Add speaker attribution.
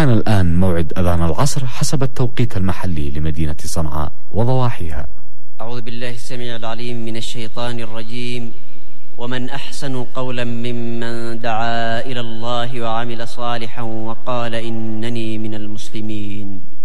Speaker 1: حان الآن موعد أذان العصر حسب التوقيت المحلي لمدينة صنعاء وضواحيها.
Speaker 2: أعوذ بالله السميع العليم من الشيطان الرجيم. ومن أحسن قولا ممن دعا إلى الله وعمل صالحا وقال إنني من المسلمين.